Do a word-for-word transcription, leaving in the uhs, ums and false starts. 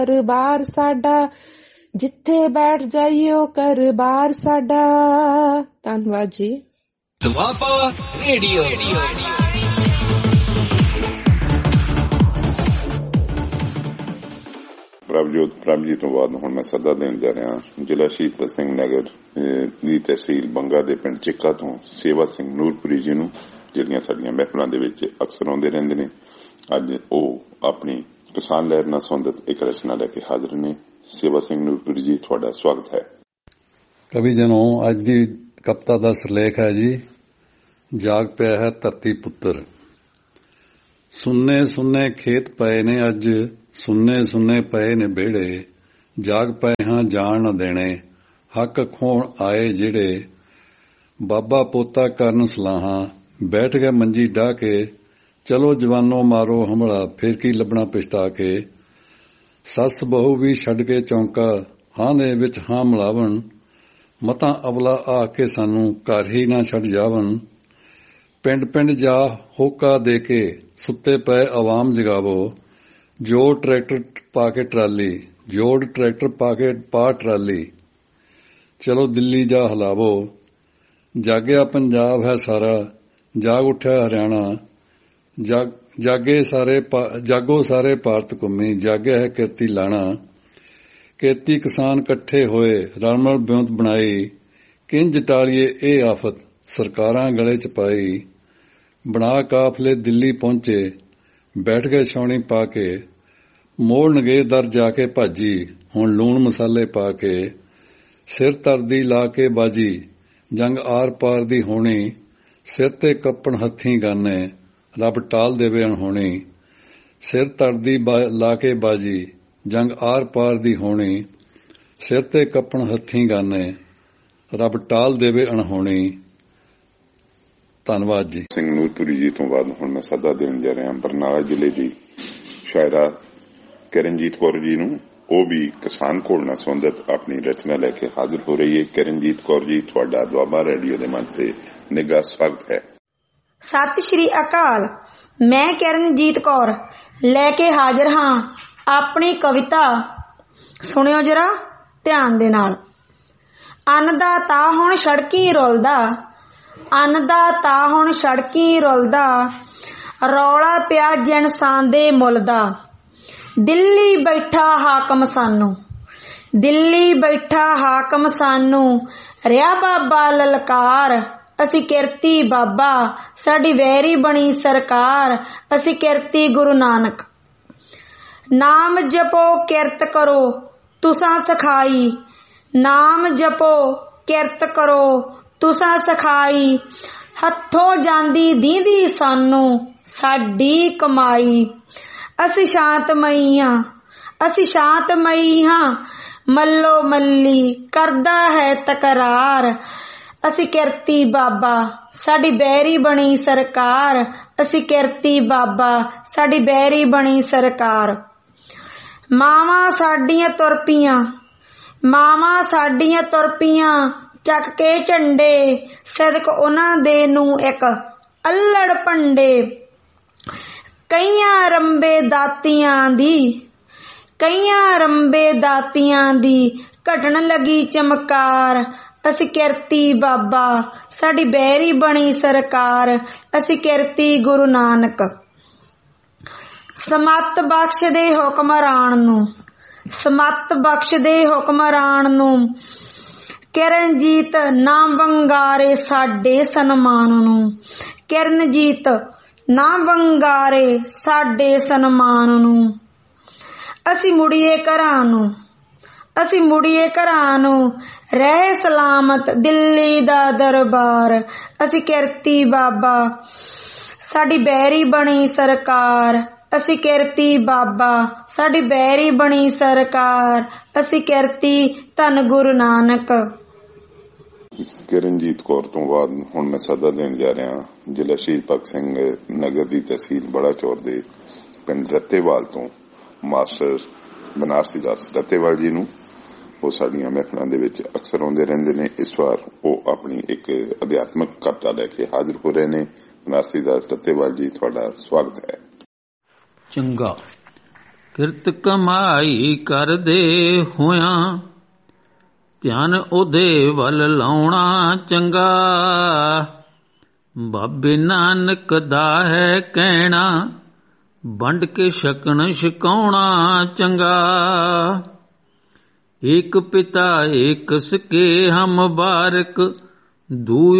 ਘਰ-ਬਾਰ ਸਾਡਾ, ਜਿੱਥੇ ਬੈਠ ਜਾਈਓ ਘਰ-ਬਾਰ ਸਾਡਾ। ਧੰਨਵਾਦ ਜੀ। ਦੁਆਬਾ ਰੇਡੀਓ। ਪ੍ਰਭਜੋਤ ਪ੍ਰਭਜੀ ਤੋਂ ਬਾਅਦ ਹੁਣ ਮੈਂ ਸੱਦਾ ਦੇਣ ਜਾ ਰਿਹਾ ਜ਼ਿਲ੍ਹਾ ਸ਼ਹੀਦ ਭਗਤ ਸਿੰਘ ਨਗਰ ਦੀ ਤਹਿਸੀਲ ਬੰਗਾ ਦੇ ਪਿੰਡ ਚਿੱਕਾ ਤੋਂ ਸੇਵਾ ਸਿੰਘ ਨੂਰਪੁਰੀ ਜੀ ਨੂੰ, ਜਿਹੜੀਆਂ ਸਾਡੀਆਂ ਮਹਿਫਲਾਂ ਦੇ ਵਿੱਚ ਅਕਸਰ ਆਉਂਦੇ ਰਹਿੰਦੇ ਨੇ। ਅੱਜ ਉਹ ਆਪਣੀ ਕਿਸਾਨ ਲਹਿਰ ਨਾਲ ਸੰਬੰਧਿਤ ਇੱਕ ਰਚਨਾ ਲੈ ਕੇ ਹਾਜ਼ਰ ਨੇ। ਸੇਵਾ ਸਿੰਘ ਨੂਰਪੁਰੀ ਜੀ, ਤੁਹਾਡਾ ਸਵਾਗਤ ਹੈ। ਕਵੀ ਜਨੋ, ਅੱਜ ਦੀ ਕਵਿਤਾ ਦਾ ਸਿਰਲੇਖ ਹੈ ਜੀ, ਜਾਗ ਪਿਆ ਹੈ ਧਰਤੀ ਪੁੱਤਰ। ਸੁੰਨੇ ਸੁੰਨੇ ਖੇਤ ਪਏ ਨੇ ਅੱਜ, ਸੁੰਨੇ ਸੁੰਨੇ ਪਏ ਨੇ ਵਿਹੜੇ, ਜਾਗ ਪਏ ਹਾਂ ਜਾਣ ਨਾ ਦੇਣੇ, ਹੱਕ ਖੋਣ ਆਏ ਜਿਹੜੇ। ਬਾਬਾ ਪੋਤਾ ਕਰਨ ਸਲਾਹਾਂ, ਬੈਠ ਗਏ ਮੰਜੀ ਡਾਹ ਕੇ, ਚਲੋ ਜਵਾਨੋ ਮਾਰੋ ਹਮਲਾ, ਫਿਰ ਕੀ ਲੱਭਣਾ ਪਛਤਾ ਕੇ। ਸੱਸ ਬਹੂ ਵੀ ਛੱਡ ਕੇ ਚੌਂਕਾ, ਹਾਂ ਦੇ ਵਿੱਚ ਹਾਂ ਮਿਲਾਵਣ, ਮਤਾਂ ਅਵਲਾ ਆ ਕੇ ਸਾਨੂੰ ਘਰ ਹੀ ਨਾ ਛੱਡ ਜਾਵਣ। ਪਿੰਡ ਪਿੰਡ ਜਾ ਹੋਕਾ ਦੇ ਕੇ, ਸੁੱਤੇ ਪਏ ਆਵਾਮ ਜਗਾਵੋ, ਜੋੜ ਟਰੈਕਟਰ ਪਾ ਕੇ ਟਰਾਲੀ, ਜੋੜ ਟਰੈਕਟਰ ਪਾ ਕੇ ਪਾ ਟਰਾਲੀ, ਚਲੋ ਦਿੱਲੀ ਜਾ ਹਲਾਵੋ। ਜਾਗਿਆ ਪੰਜਾਬ ਹੈ ਸਾਰਾ, ਜਾਗ ਉੱਠਿਆ ਹਰਿਆਣਾ, ਜਾਗ ਜਾਗੇ ਸਾਰੇ ਜਾਗੋ ਸਾਰੇ ਭਾਰਤ ਘੁੰਮੀ, ਜਾਗਿਆ ਹੈ ਕਿਰਤੀ ਲਾਣਾ। ਕਿਰਤੀ ਕਿਸਾਨ ਇਕੱਠੇ ਹੋਏ, ਰਲਮਲ ਬਿਉਂਤ ਬਣਾਈ, ਕਿੰਜ ਟਾਲੀਏ ਇਹ ਆਫਤ, ਸਰਕਾਰਾਂ ਗਲੇ ਚ ਪਾਈ। ਬਣਾ ਕਾਫਲੇ ਦਿੱਲੀ ਪਹੁੰਚੇ, ਬੈਠ ਗਏ ਛਾਉਣੀ ਪਾ ਕੇ, ਮੋੜਨਗੇ ਦਰ ਜਾ ਕੇ ਭਾਜੀ, ਹੁਣ ਲੂਣ ਮਸਾਲੇ ਪਾ ਕੇ। ਸਿਰ ਤਰਦੀ ਲਾ ਕੇ ਬਾਜੀ, ਜੰਗ ਆਰ ਪਾਰ ਦੀ ਹੋਣੀ, ਸਿਰ ਤੇ ਕੱਪਣ ਹੱਥੀਂ ਗਾਨੇ, ਰੱਬ ਟਾਲ ਦੇਵੇ ਅਣਹੋਣੀ। ਸਿਰ ਤਰਦੀ ਲਾ ਕੇ ਬਾਜੀ, ਜੰਗ ਆਰ ਪਾਰ ਦੀ ਹੋਣੀ, ਸਿਰ ਤੇ ਕੱਪਣ ਹੱਥੀਂ ਗਾਨੇ, ਰੱਬ ਟਾਲ ਦੇਵੇ ਅਣਹੋਣੀ। ਧੰਨਵਾਦ ਜੀ। ਸਿੰਘ ਨੂਰਪੁਰੀ ਜੀ ਤੋਂ ਬਾਅਦ ਹੁਣ ਮੈਂ ਸੱਦਾ ਦੇਣ ਜਾ ਰਿਹਾ ਬਰਨਾਲਾ ਜ਼ਿਲ੍ਹੇ ਦੀ ਸ਼ਾਇਰਾ ਕਿਰਨਜੀਤ ਕੌਰ ਜੀ ਨੂੰ। ਉਹ ਵੀ ਕਿਸਾਨ ਘੋਲ ਨਾਲ ਸੰਬੰਧਿਤ ਆਪਣੀ ਰਚਨਾ ਲੈ ਕੇ ਹਾਜ਼ਰ ਹੋ ਰਹੀ ਹੈ। ਕਿਰਨਜੀਤ ਕੌਰ ਜੀ, ਤੁਹਾਡਾ ਦੁਆਬਾ ਰੇਡੀਓ ਦੇ ਮੰਚ ਤੇ ਨਿੱਘਾ ਸਵਾਗਤ ਹੈ। ਸਤਿ ਸ਼੍ਰੀ ਅਕਾਲ। ਮੈਂ ਕਿਰਨਜੀਤ ਕੌਰ ਲੈ ਕੇ ਹਾਜ਼ਰ ਹਾਂ ਆਪਣੀ ਕਵਿਤਾ। ਸੁਣਿਓ ਜਰਾ ਧਿਆਨ ਦੇ ਨਾਲ। ਅੰਨ ਦਾ ਤਾਂ ਹੁਣ ਸੜਕੀ ਰੁਲਦਾ, ਅੰਨ ਦਾ ਤਾਂ ਹੁਣ ਸੜਕੀ ਰੁਲਦਾ, ਰੌਲਾ ਪਿਆ ਜਿਨਸਾਨ ਦੇ ਮੁੱਲ ਦਾ। ਦਿੱਲੀ ਬੈਠਾ ਹਾਕਮ ਸਾਨੂੰ, ਦਿੱਲੀ ਬੈਠਾ ਹਾਕਮ ਸਾਨੂੰ, ਰਿਹਾ ਬਾਬਾ ਲਲਕਾਰ, ਅਸੀਂ ਕਿਰਤੀ ਬਾਬਾ, ਸਾਡੀ ਵੈਰੀ ਬਣੀ ਸਰਕਾਰ, ਅਸੀਂ ਕਿਰਤੀ ਗੁਰੂ ਨਾਨਕ। ਨਾਮ ਜਪੋ ਕਿਰਤ ਕਰੋ ਤੁਸਾਂ ਸਖਾਈ, ਨਾਮ ਜਪੋ ਕਿਰਤ ਕਰੋ ਤੁਸਾਂ ਸਖਾਈ, ਹੱਥੋਂ ਜਾਂਦੀ ਦੀਂਦੀ ਸਾਨੂੰ ਸਾਡੀ ਕਮਾਈ। ਅਸੀਂ ਸ਼ਾਂਤਮਈ ਹਾਂ, ਅਸੀਂ ਸ਼ਾਂਤਮਈ ਹਾਂ, ਮੱਲੋ ਮੱਲੀ ਕਰਦਾ ਹੈ ਤਕਰਾਰ, ਅਸੀਂ ਕਿਰਤੀ ਬਾਬਾ, ਸਾਡੀ ਬੈਰੀ ਬਣੀ ਸਰਕਾਰ, ਅਸੀਂ ਕਿਰਤੀ ਬਾਬਾ, ਸਾਡੀ ਬੈਰੀ ਬਣੀ ਸਰਕਾਰ। ਮਾਵਾਂ ਸਾਡੀਆਂ ਤੁਰ ਪਈਆਂ, ਮਾਵਾਂ ਸਾਡੀਆਂ ਤੁਰ ਪਈਆਂ, ਚੱਕ ਕੇ ਝੰਡੇ, ਸਦਕ ਉਹਨਾਂ ਦੇ ਨੂੰ ਇੱਕ ਅੱਲੜ ਭੰਡੇ। ਕਈਆਂ ਰੰਬੇ ਦਾਤੀਆਂ ਦੀ, ਕਈਆਂ ਰੰਬੇ ਦਾਤੀਆਂ ਦੀ, ਘਟਣ ਲੱਗੀ ਚਮਕਾਰ, ਅਸੀਂ ਕਿਰਤੀ ਬਾਬਾ, ਸਾਡੀ ਬੈਰੀ ਬਣੀ ਸਰਕਾਰ, ਅਸੀਂ ਕਿਰਤੀ ਗੁਰੂ ਨਾਨਕ। ਸਮੱਤ ਬਖਸ਼ ਦੇ ਹੁਕਮਰਾਨ ਨੂੰ, ਸਮੱਤ ਬਖਸ਼ ਦੇ ਹੁਕਮਰਾਨ ਨੂੰ, ਕਿਰਨਜੀਤ ਨਾ ਵੰਗਾਰੇ ਸਾਡੇ ਸਨਮਾਨ ਨੂੰ, ਕਿਰਨਜੀਤ ਨਾ ਵੰਗਾਰੇ ਸਾਡੇ ਸਨਮਾਨ ਨੂੰ। ਅਸੀਂ ਮੁੜੀਏ ਘਰਾਂ ਨੂੰ, ਅਸੀਂ ਮੁੜੀਏ ਘਰਾਂ ਨੂੰ, ਰਹਿ ਸਲਾਮਤ ਦਿੱਲੀ ਦਾ ਦਰਬਾਰ, ਅਸੀਂ ਕਿਰਤੀ ਬਾਬਾ, ਸਾਡੀ ਬੈਰੀ ਬਣੀ ਸਰਕਾਰ, ਅਸੀਂ ਕਿਰਤੀ ਬਾਬਾ, ਸਾਡੀ ਬੈਰੀ ਬਣੀ ਸਰਕਾਰ, ਅਸੀਂ ਕਿਰਤੀ ਧੰਨ ਗੁਰੂ ਨਾਨਕ। ਕਿਰਨਜੀਤ ਕੌਰ ਤੋਂ ਬਾਅਦ ਹੁਣ ਮੈਂ ਸੱਦਾ ਦੇਣ ਜਾ ਰਿਹਾ ਜ਼ਿਲ੍ਹਾ ਸ਼ਹੀਦ ਭਗਤ ਸਿੰਘ ਨਗਰ ਦੀ ਤਹਿਸੀਲ ਬੜਾਚੌਰ ਦੇ ਪਿੰਡ ਰੱਤੇਵਾਲ ਤੋਂ ਮਾਸਟਰ ਬਨਾਰਸੀ ਦਾਸ ਰੱਤੇਵਾਲ ਜੀ ਨੂੰ। ਉਹ ਸਾਡੀਆਂ ਮਹਿਫਲਾਂ ਦੇ ਵਿੱਚ ਅਕਸਰ ਆਉਂਦੇ ਰਹਿੰਦੇ ਨੇ। ਇਸ ਵਾਰ ਉਹ ਆਪਣੀ ਇੱਕ ਅਧਿਆਤਮਕ ਕਵਿਤਾ ਲੈ ਕੇ ਹਾਜ਼ਰ ਹੋ ਰਹੇ ਨੇ। ਬਨਾਰਸੀ ਦਾਸ ਰੱਤੇਵਾਲ ਜੀ, ਤੁਹਾਡਾ ਸਵਾਗਤ ਹੈ। ਚੰਗਾ। ਕਿਰਤ ਕਮਾਈ ਕਰਦੇ ਹੋਇਆਂ ਧਿਆਨ ਉਹਦੇ ਵੱਲ ਲਾਉਣਾ ਚੰਗਾ। ਬਾਬੇ ਨਾਨਕ ਦਾ ਹੈ ਕਹਿਣਾ ਵੰਡ ਕੇ ਛਕਣ ਛਕਾਉਣਾ ਚੰਗਾ। ਏਕ ਪਿਤਾ ਏਕ ਸਕੇ ਹਮ ਬਾਰਕ ਦੂਈ